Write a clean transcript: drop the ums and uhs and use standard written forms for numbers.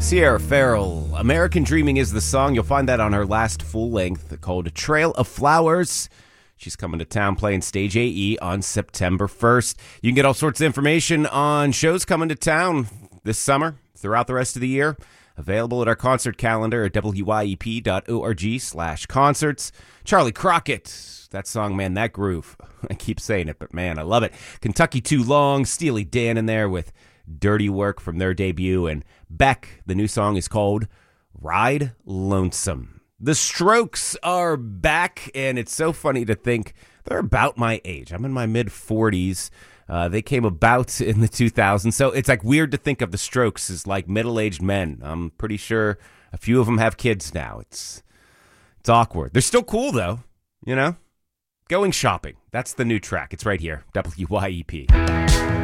Sierra Farrell, American Dreaming is the song. You'll find that on her last full length called Trail of Flowers. She's coming to town playing Stage AE on September 1st. You can get all sorts of information on shows coming to town this summer, throughout the rest of the year. Available at our concert calendar at wyep.org/concerts. Charlie Crockett, that song, man, that groove. I keep saying it, but man, I love it. Kentucky Too Long, Steely Dan in there with Dirty Work from their debut. And Beck, the new song is called Ride Lonesome. The Strokes are back, and it's so funny to think they're about my age. I'm in my mid-40s. They came about in the 2000s, so it's like weird to think of the Strokes as like middle-aged men. I'm pretty sure a few of them have kids now. It's awkward. They're still cool, though, you know? Going Shopping. That's the new track. It's right here, WYEP.